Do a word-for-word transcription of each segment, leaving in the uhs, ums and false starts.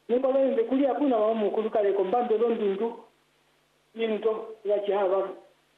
Nimba wende kulia kuna wamu kulukale kombando londundu. Yinto ya chihaba.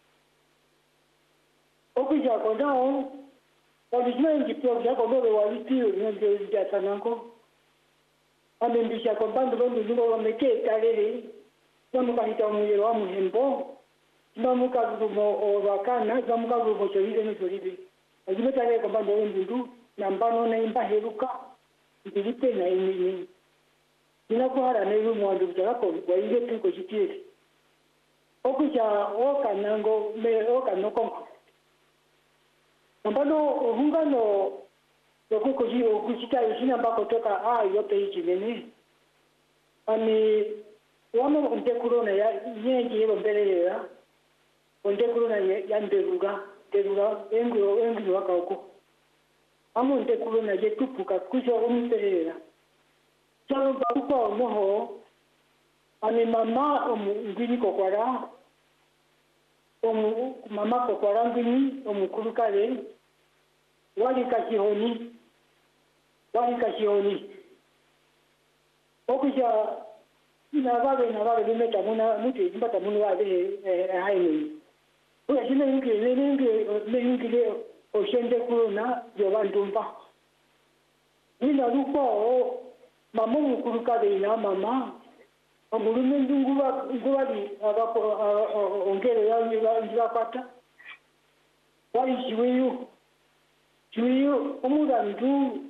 Okija kodao walimengi pia jako ndobe walitio ndio jata nanko. Amembisha kombando londundu wameke talele. Namuka hitamuye wa muhembo. Namuka rumo obakana, namuka rumo choride no choride. Ajime tale kombando londundu nambano na imba heruka. Ndilipe na imini. Ninakuhara neru mwandu kutako wa ile tuko chitiri. Okucha oka nango me oka noko. Nambano hungano yoko ji okuchita yishina mbako toka a yote ichi nene. Ani wamo ndekurona ya nyengi yebo mbelelera. Ndekurona ya nderuga, nderuga engro engro wakako. Amo ndekurona je tupuka kusho umitelera. Chalo baruko moho ani mama ngini kokwara omu mama kokwara ngini omukulukale wali kachihoni wali kachihoni okuja ina babe na babe bimeta muna muti mbata munu wale haini uya shine ngi ne ngi ne ngi le oshende kuna yo bandumba ina ruko mama mukulukale ina mama omulume ndunguba ngubali abako ongere yanyi bazapata wali chiwiyu chiwiyu omudandu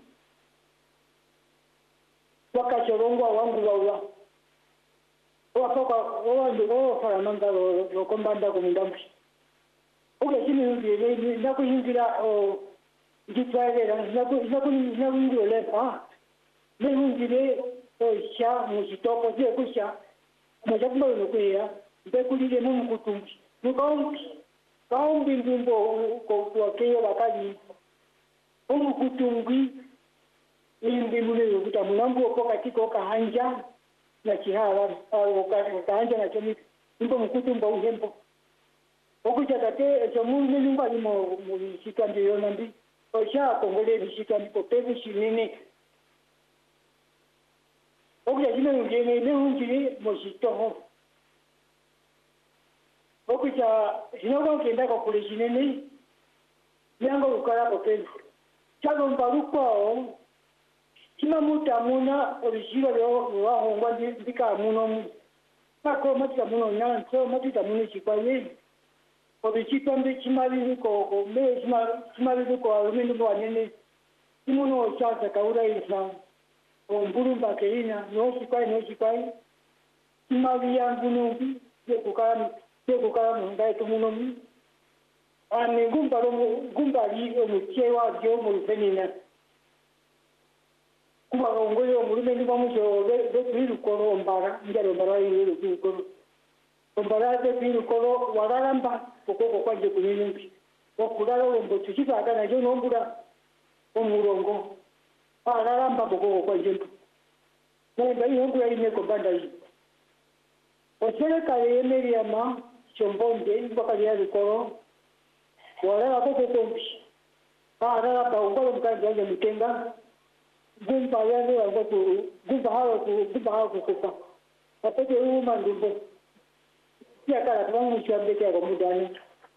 wakachorongwa wangu bawa wapaka wandi o fara mangalo lokombanda ko mundambi oge chini ngi nakuhingira o ngitwalera naku naku naku lepa nehungire oisha mujitoko je kusha majakumba nokuya bekulire mu mukutumbi nukaumbi kaumbi ndimbo ko kwakeyo bakali umukutumbi indi mule yokuta munambo ko katiko kahanja na chihawa au kahanja na chomi ndimbo mukutumba uhembo okuja tate chomunye nyumba limo mushikandi yonandi oisha kongole bishikandi ko pebu shinene. Okuja jina ngene ne hunjiri mositoho. Okuja hinogo kenda ko kulejinene yango ukara ko pebu. Chalo mbaruko kima mutamuna orijiro lo wa hongwa ndika muno mako matita muno na so matita muno chikwaye. Orijito mbi chimali ko me chimali ko alumini bwanene imuno chaza kaura isa. Ombulumba keina nosi kwai nosi kwai mali yangu nubi yekukala yekukala mungai tumunomi ani gumba lo gumba li omuchewa byo mulufenina kuba ngoyo mulume ndi bamujo be biru koro mbara njalo mbara yiru biru koro mbara de biru koro wararamba kokoko kwaje kunyinyi okulala ombo tuchika kana jo nombura omurongo araramba boko kwa jembo nenda yongo yaine ko banda yi osere kale emeria ma chombonde bakali ya rikoro wala bako kombi ara ba ngolo mkaje nje mitenga gumba yale wango ku gumba hawo ku gumba hawo ku kufa apete u mandumbo ya kala twangu chambe kwa kwa mudani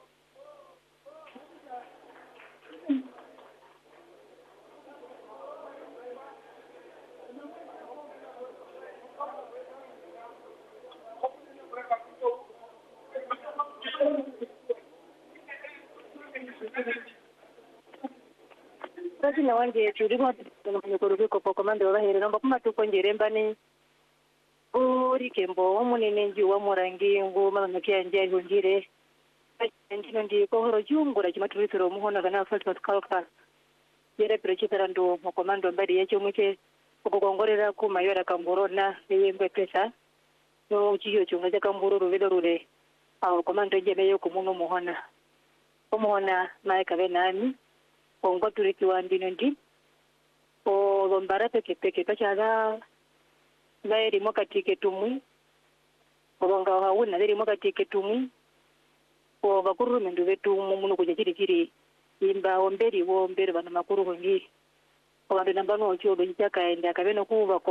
Sasi na wanje turimo tunamukurubi ko komande bahere nomba kuma tukongere mbani uri kembo omunene nji wa murangi ngo mama kyanje ngire ndino ndi ko horo jungura chimatulitiro muhona kana falsa kalka yere prechitara ndo mukomando mbadi yacho muche kokongorera ku mayora kamborona yembe pesa no chiyo chunga chakambororo vedorure awo komando jebe yo kumuno muhona omuhona maika benani ongo turikiwa ndino ndi o lombara peke peke pachara naeri mokatike tumwi obanga hauna naeri mokatike tumwi o bakuru mendu vetu muno kuja chiri chiri imba omberi wo omberi bana makuru hongi o bandu nambano ocho do chaka enda kabeno kuva